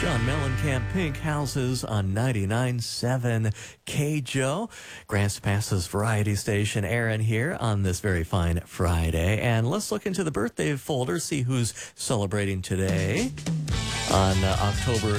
John Mellencamp, Pink Houses on 99.7 KJO. Grants Pass's Variety Station. Aaron here on this very fine Friday. And let's look into the birthday folder, see who's celebrating today on October